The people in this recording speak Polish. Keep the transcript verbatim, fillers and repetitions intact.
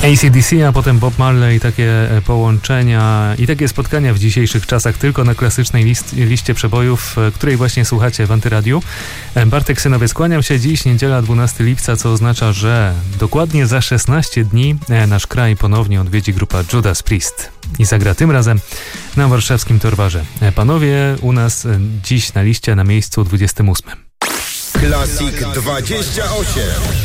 A C D C, a potem Bob Marley, takie połączenia i takie spotkania w dzisiejszych czasach tylko na klasycznej list, liście przebojów, której właśnie słuchacie w Antyradiu. Bartek Synowiec, kłaniam się. Dziś niedziela dwunastego lipca, co oznacza, że dokładnie za szesnaście dni nasz kraj ponownie odwiedzi grupa Judas Priest i zagra tym razem na warszawskim Torwarze. Panowie u nas dziś na liście na miejscu dwudziestym ósmym. Classic dwadzieścia osiem.